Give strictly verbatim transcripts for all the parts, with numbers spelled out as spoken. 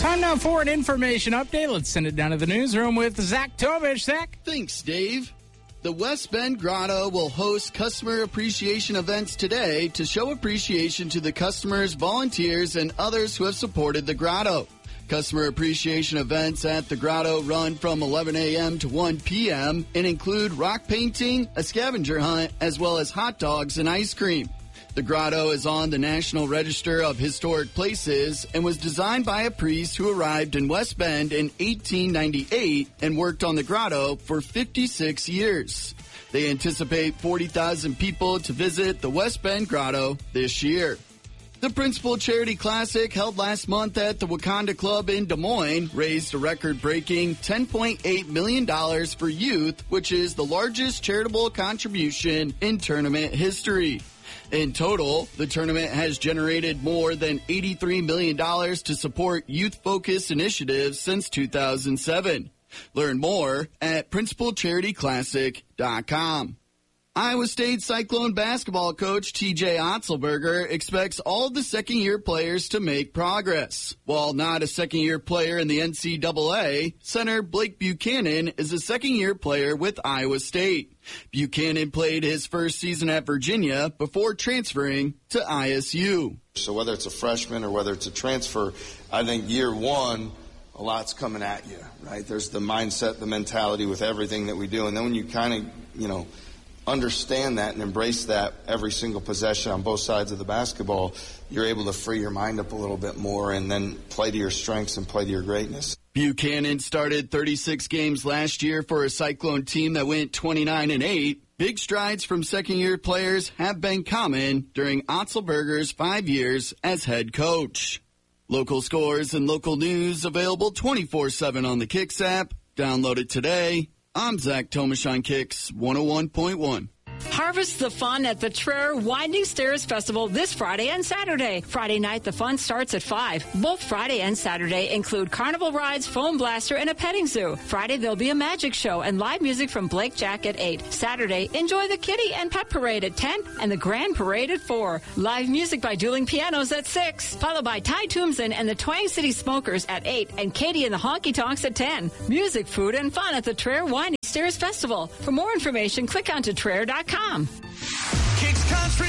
Time now for an information update. Let's send it down to the newsroom with Zach Tomish. Zach? Thanks, Dave. The West Bend Grotto will host customer appreciation events today to show appreciation to the customers, volunteers, and others who have supported the Grotto. Customer appreciation events at the Grotto run from eleven a.m. to one p.m. and include rock painting, a scavenger hunt, as well as hot dogs and ice cream. The Grotto is on the National Register of Historic Places and was designed by a priest who arrived in West Bend in eighteen ninety-eight and worked on the Grotto for fifty-six years. They anticipate forty thousand people to visit the West Bend Grotto this year. The Principal Charity Classic, held last month at the Wakanda Club in Des Moines, raised a record-breaking ten point eight million dollars for youth, which is the largest charitable contribution in tournament history. In total, the tournament has generated more than eighty-three million dollars to support youth-focused initiatives since two thousand seven. Learn more at principal charity classic dot com. Iowa State Cyclone basketball coach T J Otzelberger expects all of the second-year players to make progress. While not a second-year player in the N C double A, center Blake Buchanan is a second-year player with Iowa State. Buchanan played his first season at Virginia before transferring to I S U. So whether it's a freshman or whether it's a transfer, I think year one, a lot's coming at you, right? There's the mindset, the mentality with everything that we do. And then when you kind of, you know, understand that and embrace that every single possession on both sides of the basketball, you're able to free your mind up a little bit more and then play to your strengths and play to your greatness. Buchanan started thirty-six games last year for a Cyclone team that went twenty-nine and eight. Big strides from second-year players have been common during Otzelberger's five years as head coach. Local scores and local news available twenty-four seven on the Kicks app. Download it today. I'm Zach Tomish on Kicks one oh one point one. Harvest the fun at the Traer Winding Stairs Festival this Friday and Saturday. Friday night, the fun starts at five. Both Friday and Saturday include carnival rides, foam blaster, and a petting zoo. Friday, there'll be a magic show and live music from Blake Jack at eight. Saturday, enjoy the Kitty and Pet Parade at ten and the Grand Parade at four. Live music by Dueling Pianos at six. Followed by Ty Tombson and the Twang City Smokers at eight and Katie and the Honky Tonks at ten. Music, food, and fun at the Traer Winding Stairs Festival. For more information, click on to traer dot com. Kicks Country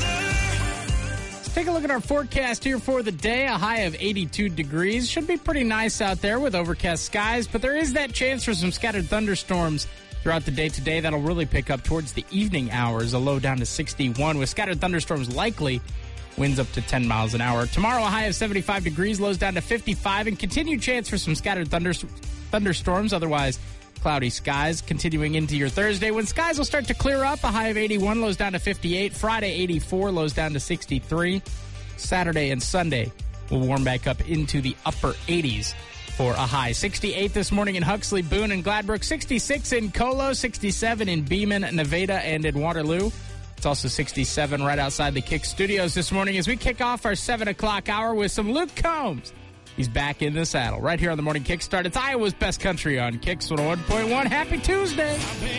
weather. Let's take a look at our forecast here for the day. A high of eighty-two degrees. Should be pretty nice out there with overcast skies, but there is that chance for some scattered thunderstorms throughout the day today. That'll really pick up towards the evening hours. A low down to sixty-one with scattered thunderstorms likely. Winds up to ten miles an hour. Tomorrow, a high of seventy-five degrees. Lows down to fifty-five and continued chance for some scattered thunder, thunderstorms. Otherwise, cloudy skies continuing into your Thursday when skies will start to clear up. A high of eighty-one, lows down to fifty-eight. Friday, eighty-four, lows down to sixty-three. Saturday and Sunday will warm back up into the upper eighties for a high. sixty-eight this morning in Huxley, Boone, and Gladbrook. sixty-six in Colo, sixty-seven in Beeman, Nevada, and in Waterloo. It's also sixty-seven right outside the Kick Studios this morning as we kick off our seven o'clock hour with some Luke Combs. He's back in the saddle right here on the Morning Kickstart. It's Iowa's best country on Kicks one oh one point one. Happy Tuesday.